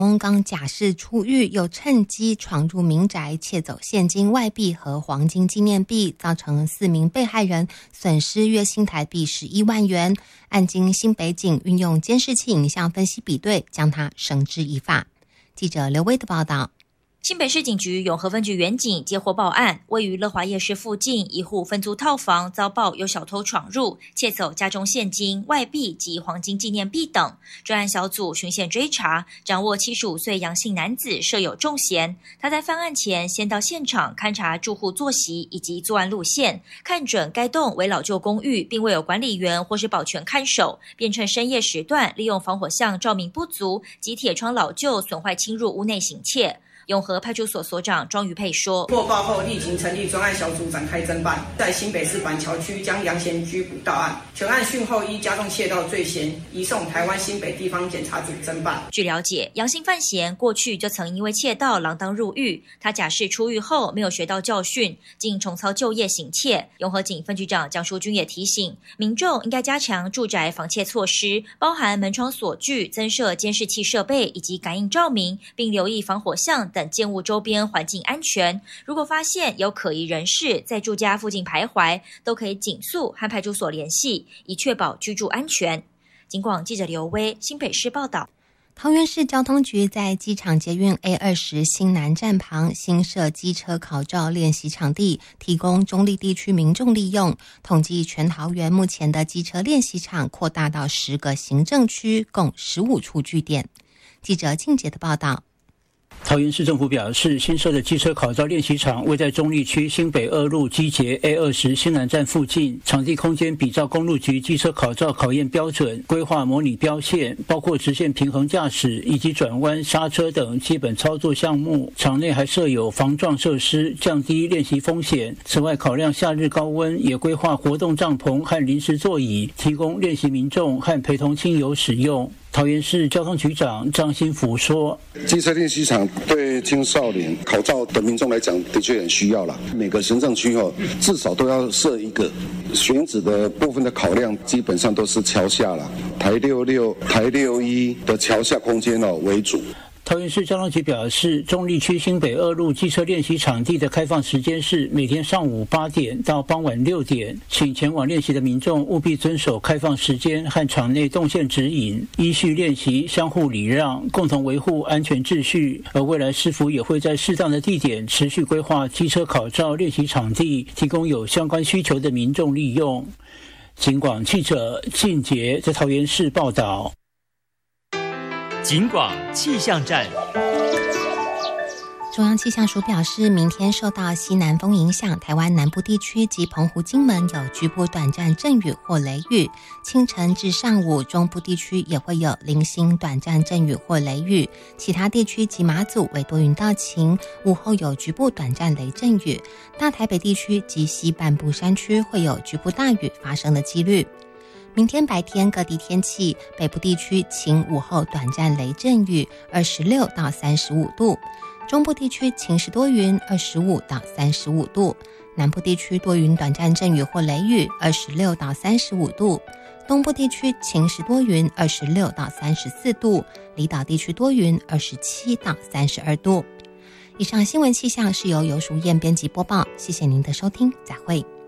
刚假释出狱，又趁机闯入民宅窃走现金、外币和黄金纪念币，造成4名被害人损失约新台币11万元。案经新北警运用监视器影像分析比对，将他绳之以法。记者刘威的报道。 新北市警局永和分局员警接获报案，位于乐华夜市附近一户分租套房遭报有小偷闯入，窃走家中现金、外币及黄金纪念币等。专案小组循线追查，掌握75岁杨姓男子设有重嫌。他在犯案前先到现场勘查住户作息以及作案路线，看准该栋为老旧公寓，并未有管理员或是保全看守，便趁深夜时段利用防火巷照明不足及铁窗老旧损坏侵入屋内行窃。永和派出所所长庄于佩说， 获报后立即成立专案小组展开侦办，在新北市板桥区将杨嫌拘捕到案，全案讯后依加重窃盗罪嫌移送台湾新北地方检察组侦办。 据了解，杨姓犯嫌过去就曾因为窃盗锒铛入狱，他假释出狱后没有学到教训，竟重操旧业行窃。永和警分局长江淑君也提醒民众应该加强住宅防窃措施，包含门窗锁具、增设监视器设备以及感应照明，并留意防火巷等建物周边环境安全。如果发现有可疑人士在住家附近徘徊，都可以尽速和派出所联系，以确保居住安全。警广记者刘威新北市报道。 桃园市交通局在机场捷运 A20 新南站旁新设机车考照练习场地，提供中立地区民众利用。统计全桃园目前的机车练习场扩大到10个行政区，共15处据点。记者静杰的报道。 桃园市政府表示，新设的机车考照练习场位在中坜区新北2路机捷 A20 新南站附近，场地空间比照公路局机车考照考验标准，规划模拟标线，包括直线平衡驾驶以及转弯、刹车等基本操作项目。场内还设有防撞设施，降低练习风险。此外，考量夏日高温，也规划活动帐篷和临时座椅，提供练习民众和陪同亲友使用。桃园市交通局长张新福说， 机车练习场对青少年考照的民众来讲的确很需要了，每个行政区至少都要设一个。选址的部分的考量基本上都是桥下了，台66、台61的桥下空间为主。 桃园市交通局表示，中坜区新北2路机车练习场地的开放时间是每天上午8点到傍晚6点，请前往练习的民众务必遵守开放时间和场内动线指引，依序练习，相互礼让，共同维护安全秩序。而未来市府也会在适当的地点持续规划机车考照练习场地，提供有相关需求的民众利用。警广记者靳杰在桃园市报道。 警广气象站。 中央气象署表示，明天受到西南风影响，台湾南部地区及澎湖、金门有局部短暂阵雨或雷雨。清晨至上午，中部地区也会有零星短暂阵雨或雷雨，其他地区及马祖为多云到晴，午后有局部短暂雷阵雨。大台北地区及西半部山区会有局部大雨发生的几率。明天白天各地天气，北部地区晴，午后短暂雷阵雨，26到35度；中部地区晴时多云，25到35度；南部地区多云短暂阵雨或雷雨，26到35度；东部地区晴时多云，26到34度；离岛地区多云，27到32度。以上新闻气象是由游淑燕编辑播报，谢谢您的收听，再会。